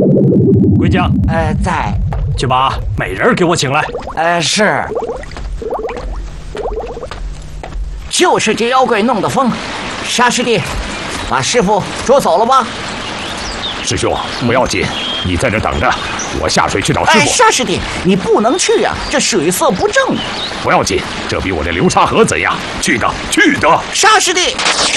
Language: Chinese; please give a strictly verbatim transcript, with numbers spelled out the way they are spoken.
龟将， 呃，在。 去把美人给我请来。 呃，是。就是这妖怪弄的疯。沙师弟，把师傅捉走了吧。 师兄，不要紧，你在这等着，我下水去找师傅。 哎，沙师弟，你不能去呀、啊，这水色不正。 不要紧，这比我这流沙河怎样？去的，去的。 沙师弟。